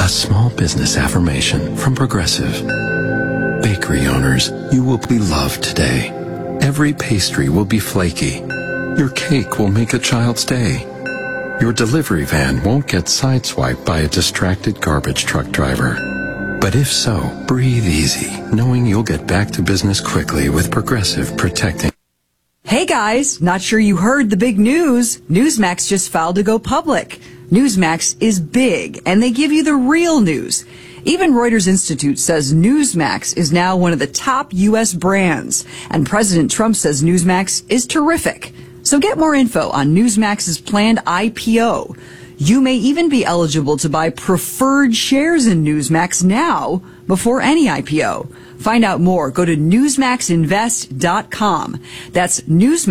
A small business affirmation from Progressive. Bakery owners, you will be loved today. Every pastry will be flaky. Your cake will make a child's day. Your delivery van won't get sideswiped by a distracted garbage truck driver. But if so, breathe easy, knowing you'll get back to business quickly with Progressive protecting. Hey guys, not sure you heard the big news. Newsmax just filed to go public. Newsmax is big, and they give you the real news. Even Reuters Institute says Newsmax is now one of the top U.S. brands, and President Trump says Newsmax is terrific. So get more info on Newsmax's planned IPO. You may even be eligible to buy preferred shares in Newsmax now before any IPO. Find out more. Go to newsmaxinvest.com. That's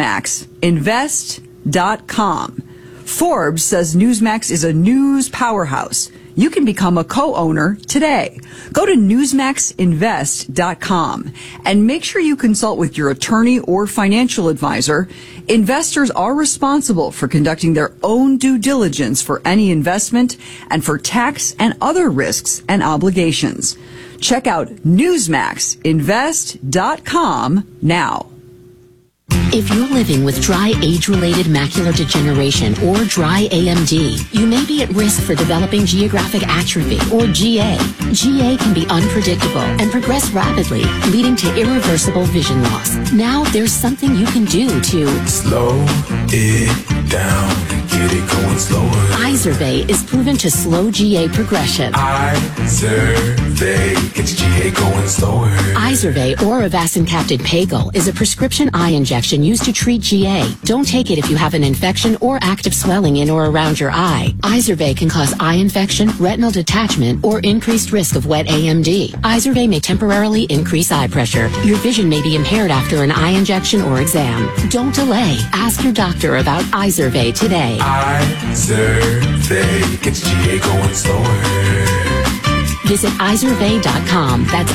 newsmaxinvest.com. Forbes says Newsmax is a news powerhouse. You can become a co-owner today. Go to newsmaxinvest.com and make sure you consult with your attorney or financial advisor. Investors are responsible for conducting their own due diligence for any investment and for tax and other risks and obligations. Check out newsmaxinvest.com now. If you're living with dry age-related macular degeneration or dry AMD, you may be at risk for developing geographic atrophy or GA. GA can be unpredictable and progress rapidly, leading to irreversible vision loss. Now there's something you can do to slow it down, get it going slower. Izervay is proven to slow GA progression. Izervay gets GA going slower. Izervay or avacincaptad pegol is a prescription eye injection used to treat GA. Don't take it if you have an infection or active swelling in or around your eye. Izervay can cause eye infection, retinal detachment, or increased risk of wet AMD. Izervay may temporarily increase eye pressure. Your vision may be impaired after an eye injection or exam. Don't delay. Ask your doctor about Izervay today. Izervay gets GA going slower. Visit Izervay.com. That's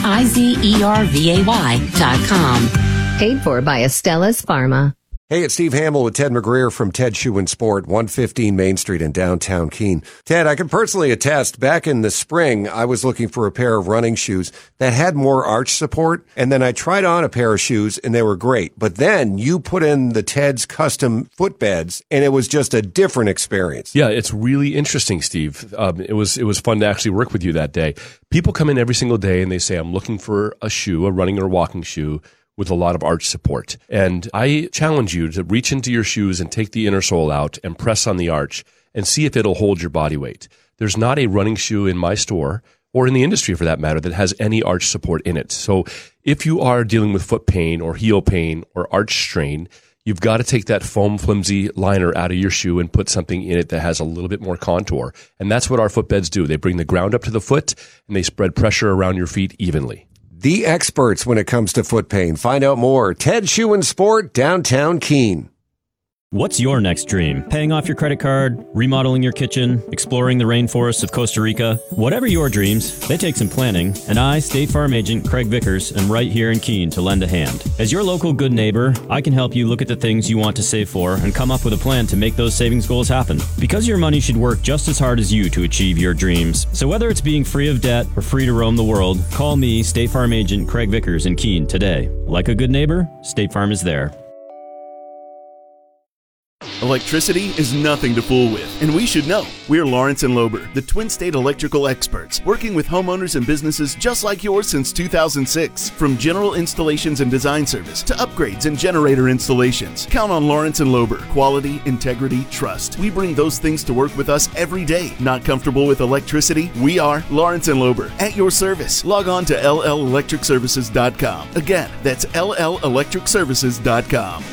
IZERVAY.com. Paid for by Astellas Pharma. Hey, it's Steve Hamill with Ted McGreer from Ted Shoe and Sport, 115 Main Street in downtown Keene. Ted, I can personally attest, back in the spring, I was looking for a pair of running shoes that had more arch support, and then I tried on a pair of shoes, and they were great. But then you put in the Ted's custom footbeds, and it was just a different experience. Yeah, it's really interesting, Steve. It was fun to actually work with you that day. People come in every single day, and they say, I'm looking for a shoe, a running or walking shoe, with a lot of arch support. And I challenge you to reach into your shoes and take the inner sole out and press on the arch and see if it'll hold your body weight. There's not a running shoe in my store, or in the industry for that matter, that has any arch support in it. So if you are dealing with foot pain or heel pain or arch strain, you've got to take that foam flimsy liner out of your shoe and put something in it that has a little bit more contour. And that's what our footbeds do. They bring the ground up to the foot and they spread pressure around your feet evenly. The experts when it comes to foot pain. Find out more. Ted Shoe and Sport, downtown Keene. What's your next dream? Paying off your credit card, remodeling your kitchen, exploring the rainforests of Costa Rica? Whatever your dreams, they take some planning, and I, State Farm Agent Craig Vickers, am right here in Keene to lend a hand. As your local good neighbor, I can help you look at the things you want to save for and come up with a plan to make those savings goals happen. Because your money should work just as hard as you to achieve your dreams. So whether it's being free of debt or free to roam the world, call me, State Farm Agent Craig Vickers in Keene today. Like a good neighbor, State Farm is there. Electricity is nothing to fool with, and we should know. We're Lawrence and Lober, the Twin State electrical experts, working with homeowners and businesses just like yours since 2006. From general installations and design service to upgrades and generator installations, count on Lawrence and Lober. Quality, integrity, trust. We bring those things to work with us every day. Not comfortable with electricity? We are Lawrence and Lober, at your service. Log on to LLElectricServices.com. Again, that's LLElectricServices.com.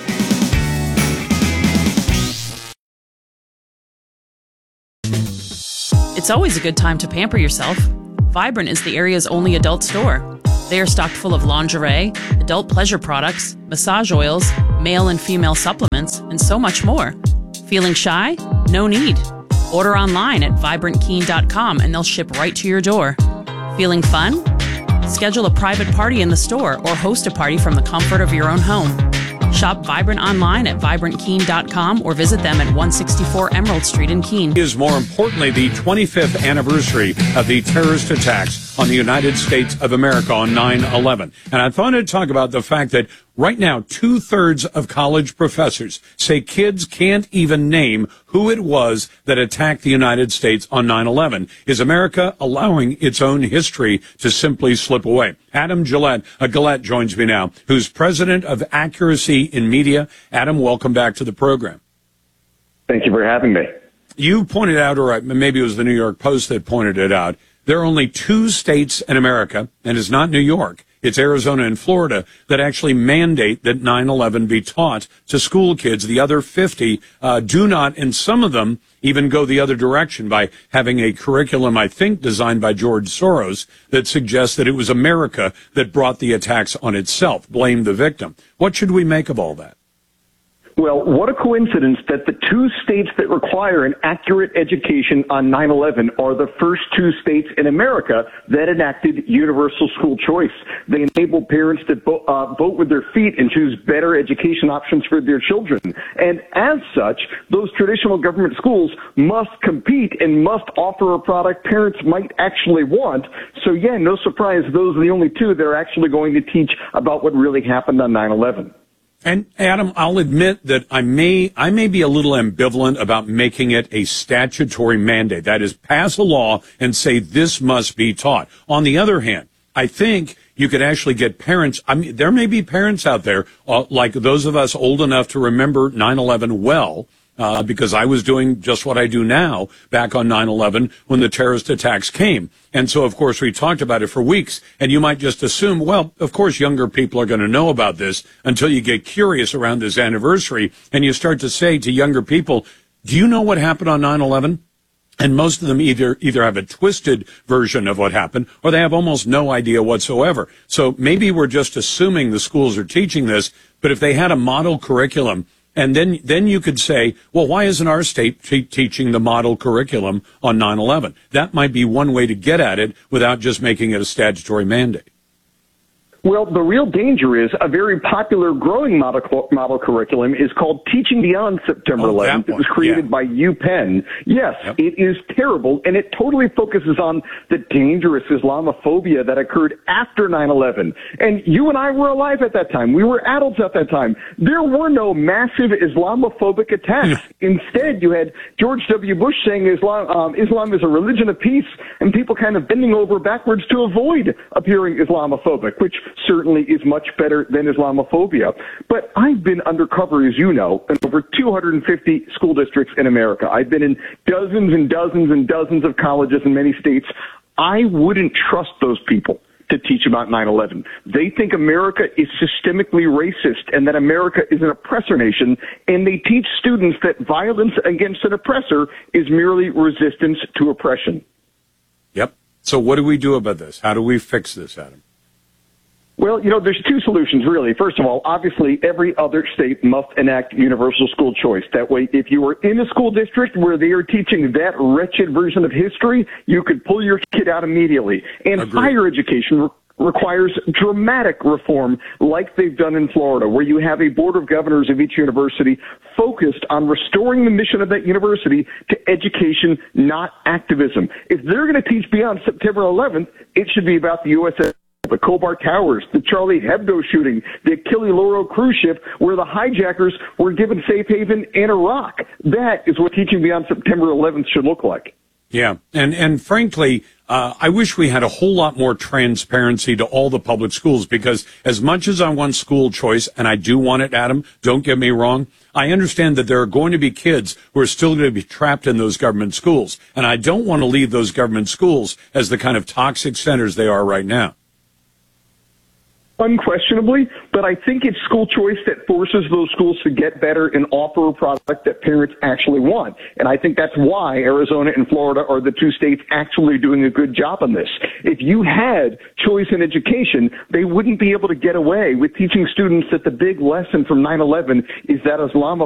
It's always a good time to pamper yourself. Vibrant is the area's only adult store. They are stocked full of lingerie, adult pleasure products, massage oils, male and female supplements, and so much more. Feeling shy? No need. Order online at VibrantKeene.com and they'll ship right to your door. Feeling fun? Schedule a private party in the store or host a party from the comfort of your own home. Shop Vibrant online at VibrantKeene.com or visit them at 164 Emerald Street in Keene. Is more importantly the 25th anniversary of the terrorist attacks on the United States of America on 9/11. And I thought I'd talk about the fact that right now, 2/3 of college professors say kids can't even name who it was that attacked the United States on 9/11. Is America allowing its own history to simply slip away? Adam Gillette joins me now, who's president of Accuracy in Media. Adam, welcome back to the program. Thank you for having me. You pointed out, or maybe it was the New York Post that pointed it out, there are only 2 states in America, and it's not New York, it's Arizona and Florida, that actually mandate that 9/11 be taught to school kids. The other 50 do not, and some of them even go the other direction by having a curriculum, I think, designed by George Soros that suggests that it was America that brought the attacks on itself, blame the victim. What should we make of all that? Well, what a coincidence that the 2 states that require an accurate education on 9/11 are the first 2 states in America that enacted universal school choice. They enable parents to vote with their feet and choose better education options for their children. And as such, those traditional government schools must compete and must offer a product parents might actually want. So, yeah, no surprise, those are the only 2 that are actually going to teach about what really happened on 9/11. And Adam, I'll admit that I may be a little ambivalent about making it a statutory mandate. That is, pass a law and say this must be taught. On the other hand, I think you could actually get parents. I mean, there may be parents out there, like those of us old enough to remember 9/11 well, because I was doing just what I do now back on 9/11 when the terrorist attacks came. And so, of course, we talked about it for weeks. And you might just assume, well, of course, younger people are going to know about this until you get curious around this anniversary. And you start to say to younger people, do you know what happened on 9/11? And most of them either have a twisted version of what happened or they have almost no idea whatsoever. So maybe we're just assuming the schools are teaching this. But if they had a model curriculum, and then you could say, well, why isn't our state teaching the model curriculum on 9/11? That might be one way to get at it without just making it a statutory mandate. Well, the real danger is a very popular growing model curriculum is called Teaching Beyond September 11th. It was created by UPenn. Yes, It is terrible, and it totally focuses on the dangerous Islamophobia that occurred after 9/11. And you and I were alive at that time. We were adults at that time. There were no massive Islamophobic attacks. Instead, you had George W. Bush saying Islam is a religion of peace, and people kind of bending over backwards to avoid appearing Islamophobic, which certainly is much better than Islamophobia. But I've been undercover, as you know, in over 250 school districts in America. I've been in dozens and dozens and dozens of colleges in many states. I wouldn't trust those people to teach about 9/11. They think America is systemically racist and that America is an oppressor nation, and they teach students that violence against an oppressor is merely resistance to oppression. Yep. So what do we do about this? How do we fix this, Adam? Well, there's 2 solutions, really. First of all, obviously, every other state must enact universal school choice. That way, if you are in a school district where they are teaching that wretched version of history, you could pull your kid out immediately. And higher education requires dramatic reform like they've done in Florida, where you have a board of governors of each university focused on restoring the mission of that university to education, not activism. If they're going to teach beyond September 11th, it should be about the USS, the Khobar Towers, the Charlie Hebdo shooting, the Achille Lauro cruise ship, where the hijackers were given safe haven in Iraq. That is what teaching beyond September 11th should look like. Yeah, and frankly, I wish we had a whole lot more transparency to all the public schools, because as much as I want school choice, and I do want it, Adam, don't get me wrong, I understand that there are going to be kids who are still going to be trapped in those government schools, and I don't want to leave those government schools as the kind of toxic centers they are right now. Unquestionably, but I think it's school choice that forces those schools to get better and offer a product that parents actually want. And I think that's why Arizona and Florida are the 2 states actually doing a good job on this. If you had choice in education, they wouldn't be able to get away with teaching students that the big lesson from 9/11 is that Islamophobia